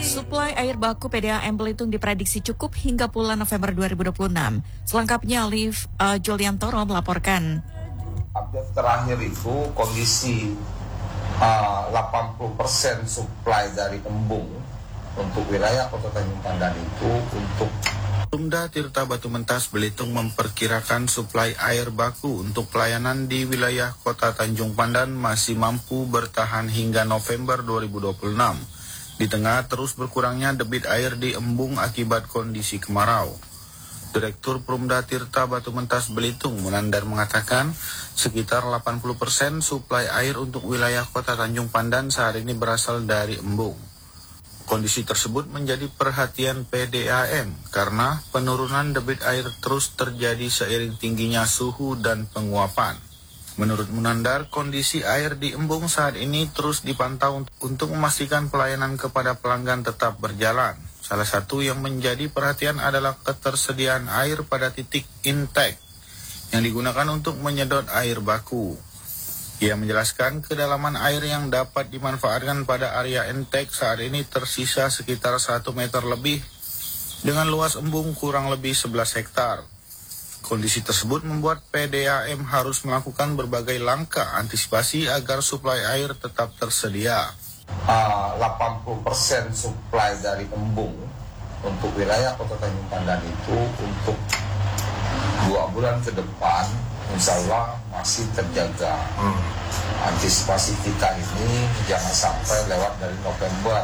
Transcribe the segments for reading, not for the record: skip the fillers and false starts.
Suplai air baku PDAM Belitung diprediksi cukup hingga bulan November 2026. Selengkapnya Alif Juliantoro melaporkan. Update terakhir itu kondisi 80% suplai dari embung untuk wilayah Kota Tanjung Pandan itu untuk Pemda Tirta Batu Mentas Belitung memperkirakan suplai air baku untuk pelayanan di wilayah Kota Tanjung Pandan masih mampu bertahan hingga November 2026 di tengah terus berkurangnya debit air di embung akibat kondisi kemarau. Direktur Perumda Tirta Batu Mentas Belitung Munandar mengatakan sekitar 80% suplai air untuk wilayah Kota Tanjung Pandan saat ini berasal dari embung. Kondisi tersebut menjadi perhatian PDAM karena penurunan debit air terus terjadi seiring tingginya suhu dan penguapan. Menurut Munandar, kondisi air di embung saat ini terus dipantau untuk memastikan pelayanan kepada pelanggan tetap berjalan. Salah satu yang menjadi perhatian adalah ketersediaan air pada titik intake yang digunakan untuk menyedot air baku. Ia menjelaskan kedalaman air yang dapat dimanfaatkan pada area intake saat ini tersisa sekitar 1 meter lebih dengan luas embung kurang lebih 11 hektar. Kondisi tersebut membuat PDAM harus melakukan berbagai langkah antisipasi agar suplai air tetap tersedia. 80% suplai dari embung untuk wilayah Kota Tanjung Pandan itu untuk 2 bulan ke depan insya Allah masih terjaga. Antisipasi kita ini jangan sampai lewat dari November.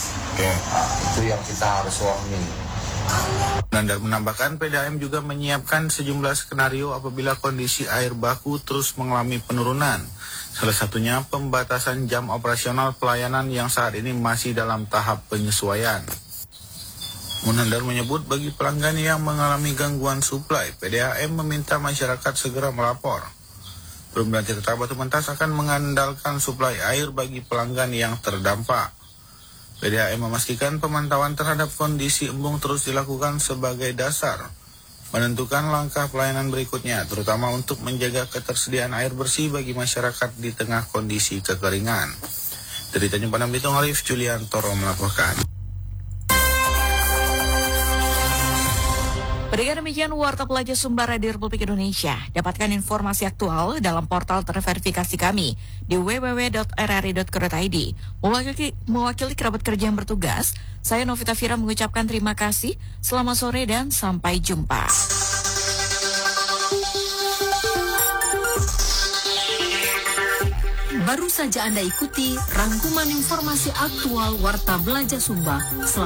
Itu yang kita harus warning. Nandar menambahkan PDAM juga menyiapkan sejumlah skenario apabila kondisi air baku terus mengalami penurunan. Salah satunya pembatasan jam operasional pelayanan yang saat ini masih dalam tahap penyesuaian. Munandar menyebut bagi pelanggan yang mengalami gangguan suplai, PDAM meminta masyarakat segera melapor. Perumda Tirta Batu Mentas akan mengandalkan suplai air bagi pelanggan yang terdampak. PDAM memastikan pemantauan terhadap kondisi embung terus dilakukan sebagai dasar menentukan langkah pelayanan berikutnya, terutama untuk menjaga ketersediaan air bersih bagi masyarakat di tengah kondisi kekeringan. Dari Tanjung Pandan Belitung, Alif Juliantoro melaporkan. Berikan demikian Warta Pelajar Sumber Radio Republik Indonesia. Dapatkan informasi aktual dalam portal terverifikasi kami di www.rri.co.id. Mewakili kerabat kerja yang bertugas, saya Novita Fira mengucapkan terima kasih. Selamat sore dan sampai jumpa. Baru saja Anda ikuti rangkuman informasi aktual Warta Belajar Sumba. Selamat